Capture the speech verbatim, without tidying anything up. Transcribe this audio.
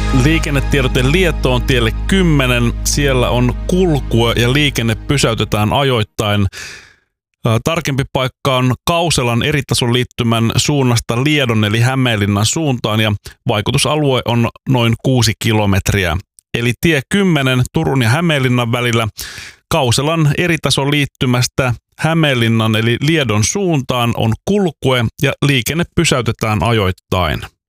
Liikennetiedote Lietoon tielle kymmenen. Siellä on kulkua ja liikenne pysäytetään ajoittain. Tarkempi paikka on Kauselan eritason liittymän suunnasta Liedon eli Hämeenlinnan suuntaan ja vaikutusalue on noin kuusi kilometriä. Eli tie kymmenen Turun ja Hämeenlinnan välillä Kauselan eritason liittymästä Hämeenlinnan eli Liedon suuntaan on kulkue ja liikenne pysäytetään ajoittain.